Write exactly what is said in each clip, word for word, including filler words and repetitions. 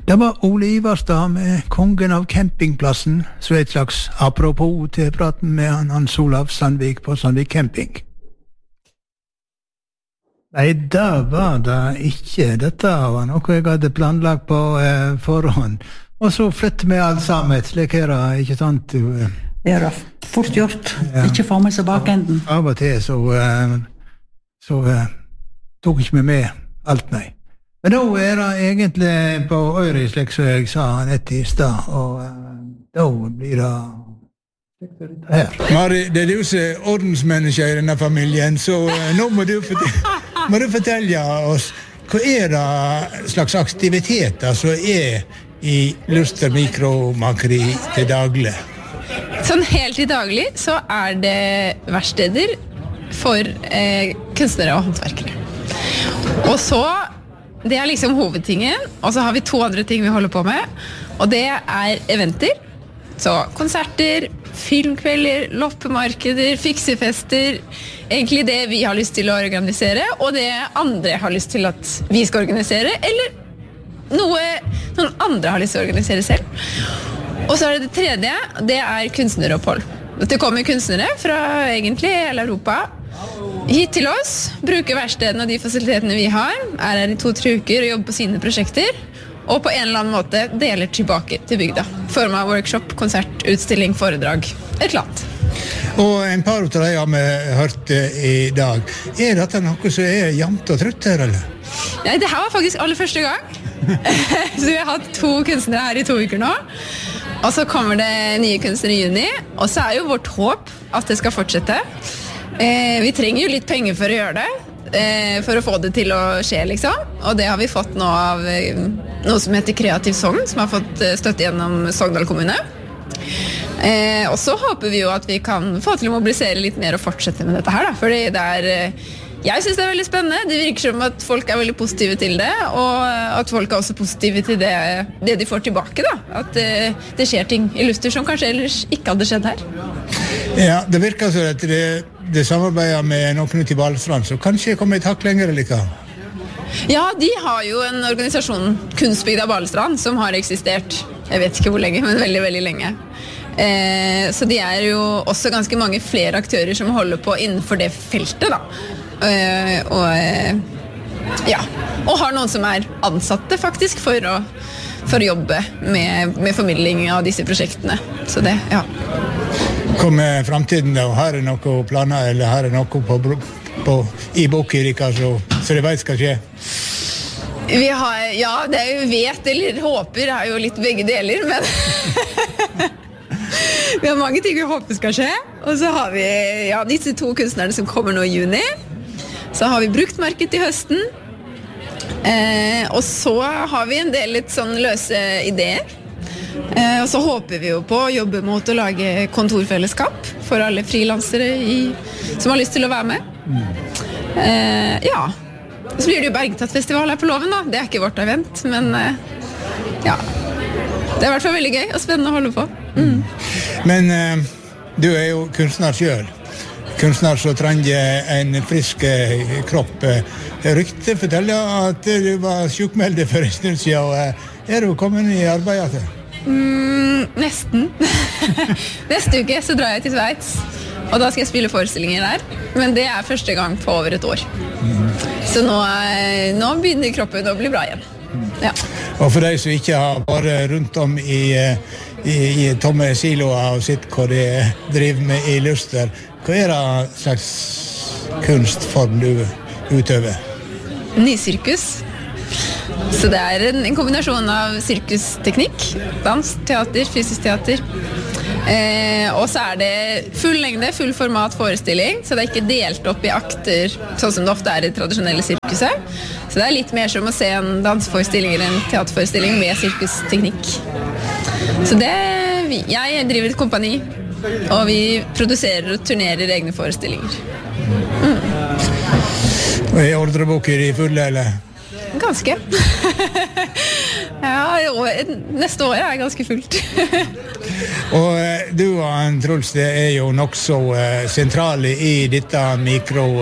Det var Ole Ivarstad med kongen av campingplassen, så et slags apropos til praten med han Hans Olav Sandvik på Sandvik Camping. Nei, det var det ikke. Dette var noe jeg hadde planlagt på eh, forhånd. Og så flytte med alt sammen, slik er det, ikke sant? Det er det fort gjort, ja. Ikke få med seg bakenden. Av og til så, eh, så eh, tok ikke vi med alt, nei. Men da er det egentlig på øyre, slik som jeg sa nett i sted, og uh, da blir det her. Mari, det er du som er ordensmenneske i denne familien, så uh, nå må du, fortelle, må du fortelle oss, hva er det slags aktiviteter som er i Luster Mikromakeri til daglig? Sånn helt i daglig så er det verksteder for eh, kunstnere og håndverkere. Og så det er liksom hovedtingen, og så har vi to andre ting vi holder på med, og det er eventer, så konserter, filmkvelder, loppemarkeder, fiksefester, egentlig det vi har lyst til å organisere, og det andre har lyst til at vi skal organisere, eller noe noen andre har lyst til å organisere selv. Og så er det det tredje, det er kunstneropphold. Det kommer kunstnere fra egentlig hele Europa, hit til oss, bruker verkstedene og de fasilitetene vi har, er her i to-tre uker og jobber på sine prosjekter, og på en eller annen måte deler tilbake til bygda. Form av workshop, konsert, utstilling, foredrag, et eller annet. Og en par av de har vi hørt i dag. Er dette noe som er jevnt og trutt her, eller? Nei, det her var faktisk aller første gang. Så vi har hatt to kunstnere her i to uker nå. Og så kommer det nye kunstnere i juni, og så er jo vårt håp at det skal fortsette. Eh, vi trenger jo litt penger for å gjøre det, eh, for å få det til å skje, liksom. Og det har vi fått nå av eh, noe som heter Kreativ Sogn, som har fått eh, støtte gjennom Sogndal kommune. Eh, og så håper vi jo at vi kan få til å mobilisere litt mer og fortsette med dette her, da. Fordi det er, eh, jeg synes det er veldig spennende. Det virker som at folk er veldig positive til det, og at folk er også positive til det, det de får tilbake, da. At eh, det skjer ting i Luster som kanskje ellers ikke hadde skjedd her. Ja, det virker så at det Det samarbeider med noen ute i Balestrand, så kanskje kommer et hakk lenger like. Ja, de har jo en organisasjon, Kunstbygda Balestrand, som har eksistert, jeg vet ikke hvor lenge, men veldig, veldig lenge. Eh, så de er jo også ganske mange flere aktører som holder på innenfor det feltet, da. Eh, og, eh, ja, og har noen som er ansatte, faktisk, for å, for å jobbe med, med formidling av disse prosjektene. Så det, ja. Kommer fremtiden da? Her er noe planer, eller her er noe på, på, i bokrika, så, så det vet skal skje? Vi har, ja, det er jo vet eller håper er jo litt begge deler, men vi har mange ting vi håper skal skje. Og så har vi ja, disse to kunstnerne som kommer nå i juni. Så har vi bruktmarked til høsten. Eh, og så har vi en del litt sånn løse ideer. Eh, og så håper vi jo på å jobbe mot å lage kontorfellesskap for alle frilansere i, som har lyst til å være med. Eh, ja, så blir det jo Bergtatt-festival her på Loven da. Det er ikke vårt event, men eh, ja, det er i hvert fall veldig gøy og spennende å holde på. Mm. Men eh, du er jo kunstner selv. Kunstner som trenger en frisk eh, kropp. Rykte forteller at du var sjukmeldt for en stund siden, og er du kommet i arbeidet til? Mm, nesten. Neste uke så drar jeg til Sveits, og da skal jeg spille forestillinger der. Men det er første gang på over et år. Mm. Så nå, nå begynner kroppen å bli bra igjen. Ja. Og for deg som ikke har vært rundt om i, i, i tomme siloer og sett hva de driver med i Luster, hva er det slags kunstform du utøver? Nysirkus. Så det er en, en kombinasjon av sirkusteknikk, dans, teater, fysisk teater. Eh, og så er det full lengde, full format forestilling, så det er ikke delt opp i akter, sånn som det ofte er i tradisjonelle sirkuset. Så det er litt mer som å se en danseforestilling eller en teaterforestilling med sirkusteknikk. Så det, jeg driver et kompani, og vi produserer og turnerer egne forestillinger. Mm. Og er ordreboker i fulle, eller? Ganske. Ja, neste år er jeg ganske fullt. Og du og Truls, det er jo nok så sentrale i dette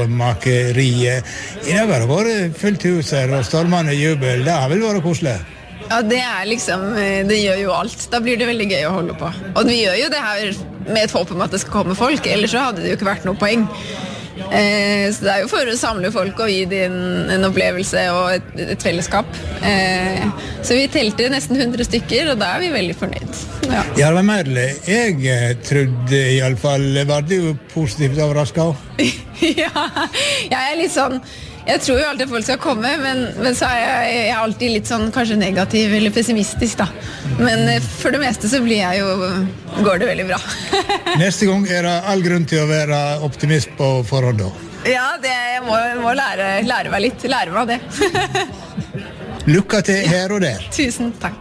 mikromakeriet. I dag har det vært fullt hus her og stormende jubel. Det har vel vært koselig? Ja, det er liksom, det gjør jo alt. Da blir det veldig gøy å holde på. Og vi gjør jo det her med et håp om at det skal komme folk, ellers så hadde det jo ikke vært noe poeng. Eh, så det er jo for å samle folk og gi dem en opplevelse og et, et fellesskap. Eh, så vi telte nesten hundre stykker, og da er vi veldig fornøyd. Ja, ja det var Merle. Jeg trodde i alle fall, var du positivt overrasket? Ja, jeg er litt sånn, jeg tror jo alltid folk skal komme, men, men så er jeg, jeg er alltid litt sånn kanskje negativ eller pessimistisk da. Men for det meste så blir jeg jo, går det veldig bra. Neste gang er det all grunn til å være optimist på forhånd da. Ja, det, jeg må, må lære, lære meg litt, lære meg det. Lykke til her og der. Tusen takk.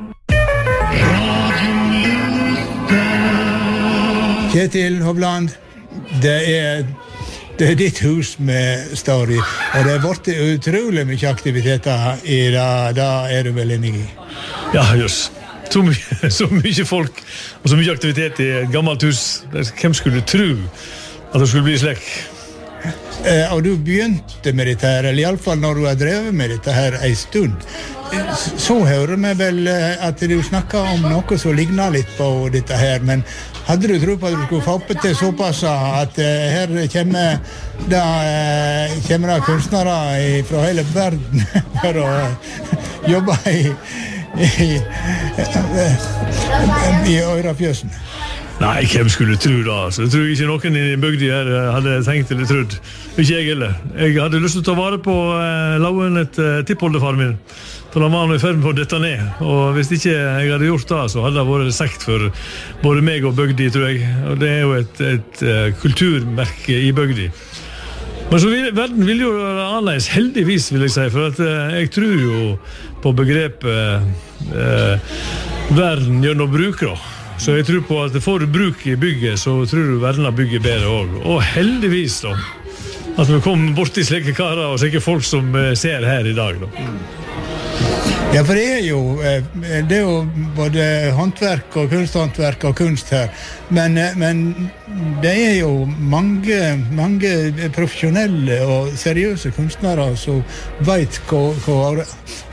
Kjetil Hovland, det er Det er ditt hus vi står i, og det har vært utrolig mye aktiviteter i det, da er du vel enig i? Ja, just. Så mye, så mye folk, og så mye aktivitet i et gammelt hus. Hvem skulle tro at det skulle bli slik? Eh, og du begynte med dette her, eller i alle fall når du har drevet med dette her en stund, så hører vi vel at du snakker om noe som ligner litt på dette her, men hadde du tro på at du skulle få opp til såpass at uh, her kommer det, uh, kommer det kunstnere fra hele verden for å jobbe i, i, uh, i Øyrafjøsen? Nei, hvem skulle tro da? Altså, jeg tror ikke noen i bygden her hadde tenkt eller trodd. Ikke jeg heller. Jeg hadde lyst til å ta vare på uh, lauen et uh, tippoldefar min. For han var nå i ferd med å dette ned. Og hvis ikke jeg hadde gjort det, så hadde det vært sekt for både meg og bygdi, tror jeg. Og det er jo et, et uh, kulturmerke i bygdi. Men så vil, verden vil jo være annerledes, heldigvis vil jeg si, for at uh, jeg tror jo på begrepet uh, verden gjennom bruk da. Så jeg tror på at får du bruk i bygget, så tror du verden har bygget bedre også. Og heldigvis da, at vi kommer bort til slike karer og slike folk som uh, ser her i dag da. Ja, for det er jo, det er jo både håndverk og kunsthåndverk og kunst her, men, men det er jo mange, mange profesjonelle og seriøse kunstnere som vet hva, hva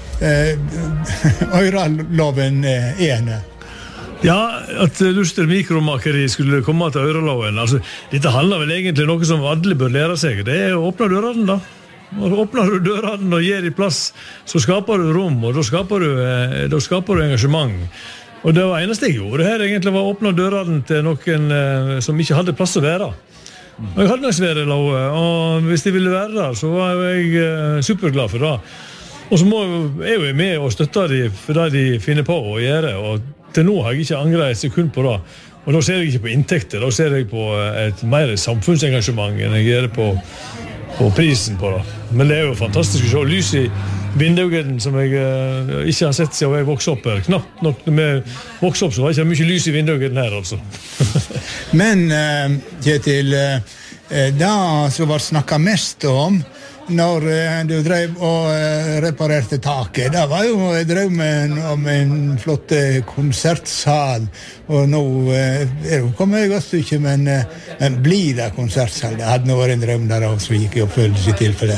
Øyraloven er. Ja, at Luster Mikromakeri skulle komme til Øyraloven, altså, dette handler vel egentlig noe som alle bør lære seg, det er å åpne dørene da. Og åpner du dørene og gir i plass, så skaper du rom, og da skaper du, da skaper du engasjement. Og det var eneste jeg gjorde her egentlig var å åpne dørene til noen eh, som ikke hadde plass å være. Og jeg hadde nok svære laue, og hvis de ville være der, så var jeg eh, superglad for det. Og så må jeg jo med og støtte dem for det de finner på å gjøre, og til nå har jeg ikke angret et sekund på det. Og da ser jeg ikke på inntekter, da ser jeg på et mer samfunnsengasjement enn jeg gjør på på prisen på det. Men det er jo fantastisk å se lys i vinduene som jeg uh, ikke har sett siden jeg vokste opp her. Knapt nok når vi vokste opp så var det ikke mye lys i vinduene her altså. Men uh, Kjetil, uh, det som var snakket mest om når uh, du drev og uh, reparerte taket, det var jo drømmen om en flott konsertsal, og nå uh, er det kommet et godt stykke, men, uh, men blir det konsertsal? Det hadde nå vært en drøm der også, så gikk i oppfølgelse til for det.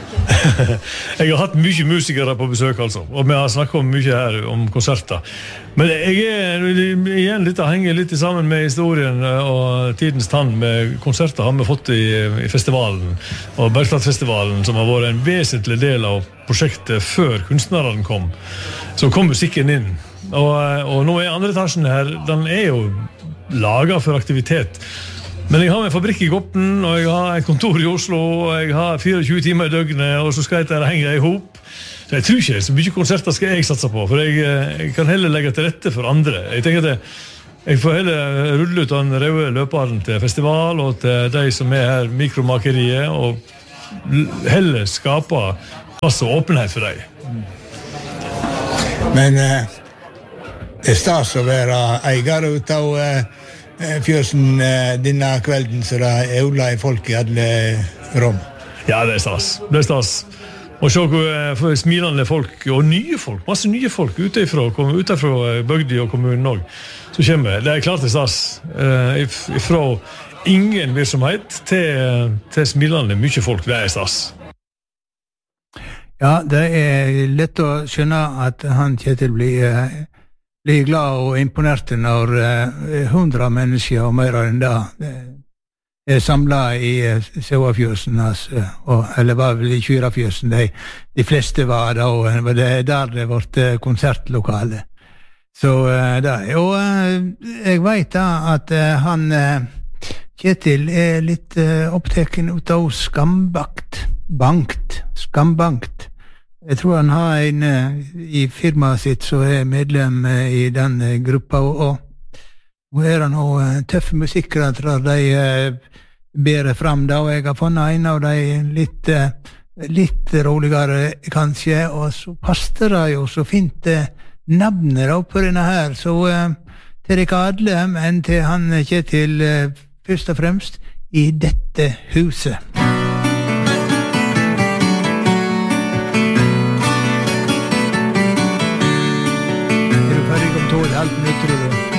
Jeg har hatt mye musikere på besøk altså, og vi har snakket om mye her om konserter. Men jeg er igjen litt henger litt sammen med historien og tidens tann med konserter har vi fått i, i festivalen, og Bergstadfestivalen som har vært en vesentlig del av prosjektet før kunstnerne kom. Så kom musikken inn, og, og nå er andre etasjen her, den er jo laget for aktivitet. Men jeg har en fabrikk i Gopten, og jeg har et kontor i Oslo, og jeg har tjuefire timer i døgnet, og så skal jeg der henge i hop. Så jeg tror ikke så mye konserter skal jeg satse på, for jeg, jeg kan heller legge til rette for andre. Jeg tenker at jeg, jeg får heller rulle ut den røde løperen til festival, og til de som er her mikromakeriet, og heller skape plass og åpenhet for dem. Men eh, det er stas å være eier ut av eh, fjøsen eh, denne kvelden, så det er Ola i folk i alle rom. Ja, det er stas. Det er stas. Og se hvor smilende folk, og nye folk, masse nye folk utenfra, utenfra bygdi og kommunen også, så kommer det. Er klart det er stas. Eh, fra ingen virksomhet til, til smilende mye folk, det er stas. Ja, det er lett å skjønne at han Kjetil blir, blir glad og imponert når hundre mennesker og mer enn det er samlet i sauefjøsen, altså, eller var vel i kyrafjøsen, de, de fleste var da, og det er der det ble konsertlokale. Så da, og jeg vet da at han Kjetil er litt opptaken ut av skambakt, bankt, skambankt. Jeg tror han har en i firmaet sitt som er medlem i den gruppa, og nå er han også tøffe musikkere, de bærer fram da, og jeg har funnet en av de litt, litt roligere kanskje, og så passer det jo så fint navnet da på denne her, så til dere alle, men til han Kjetil først og fremst i dette huset. Er du ferdig om tolv, halvt minutter, tror du?